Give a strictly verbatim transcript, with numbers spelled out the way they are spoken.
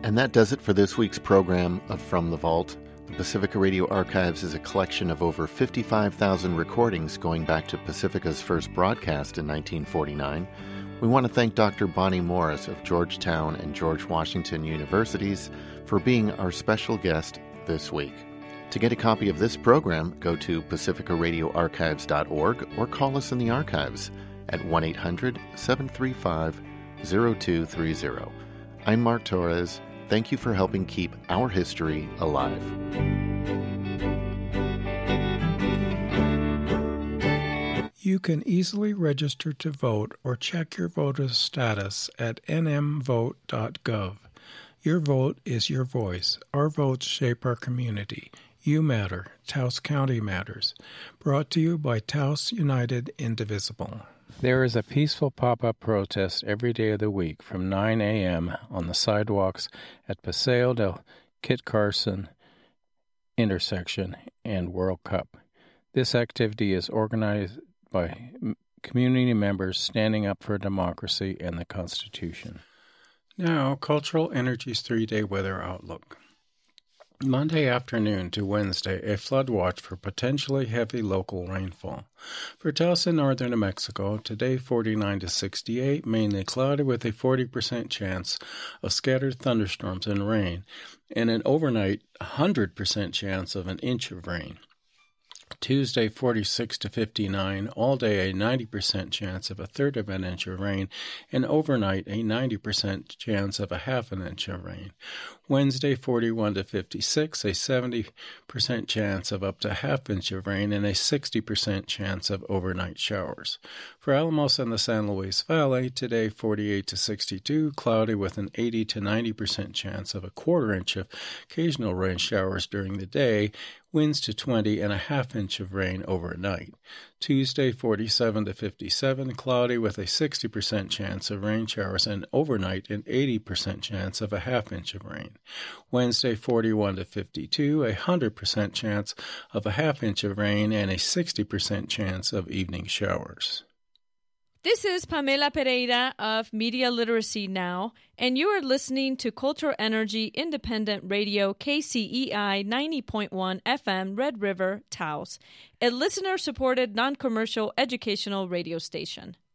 And that does it for this week's program of From the Vault. The Pacifica Radio Archives is a collection of over fifty-five thousand recordings going back to Pacifica's first broadcast in nineteen forty-nine. We want to thank Doctor Bonnie Morris of Georgetown and George Washington Universities for being our special guest this week. To get a copy of this program, go to pacifica radio archives dot org or call us in the archives at one eight hundred seven three five zero two three zero. I'm Mark Torres. Thank you for helping keep our history alive. You can easily register to vote or check your voter status at n m vote dot gov. Your vote is your voice. Our votes shape our community. You matter. Taos County matters. Brought to you by Taos United Indivisible. There is a peaceful pop-up protest every day of the week from nine a.m. on the sidewalks at Paseo del Kit Carson intersection and World Cup. This activity is organized by community members standing up for democracy and the Constitution. Now, Cultural Energy's three-day weather outlook. Monday afternoon to Wednesday, a flood watch for potentially heavy local rainfall. For Taos and northern New Mexico, today forty-nine to sixty-eight, mainly cloudy with a forty percent chance of scattered thunderstorms and rain, and an overnight one hundred percent chance of an inch of rain. Tuesday, forty-six to fifty-nine, all day a ninety percent chance of a third of an inch of rain, and overnight a ninety percent chance of a half an inch of rain. Wednesday, forty-one to fifty-six, a seventy percent chance of up to half inch of rain, and a sixty percent chance of overnight showers. For Alamos and the San Luis Valley, today forty-eight to sixty-two, cloudy with an eighty to ninety percent chance of a quarter inch of occasional rain showers during the day, winds to twenty and a half inch of rain overnight. Tuesday, forty-seven to fifty-seven, cloudy with a sixty percent chance of rain showers, and overnight an eighty percent chance of a half inch of rain. Wednesday, forty-one to fifty-two, a one hundred percent chance of a half inch of rain, and a sixty percent chance of evening showers. This is Pamela Pereira of Media Literacy Now, and you are listening to Cultural Energy Independent Radio K C E I ninety point one F M Red River, Taos, a listener-supported non-commercial educational radio station.